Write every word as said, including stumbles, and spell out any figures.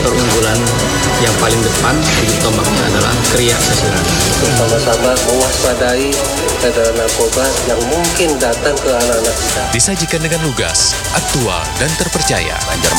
faktor unggulan yang paling depan untuk tombaknya adalah kriya sasirangan. Sama-sama mewaspadai peredaran narkoba yang mungkin datang ke anak-anak kita. Disajikan dengan lugas, aktual, dan terpercaya. Banjarmasin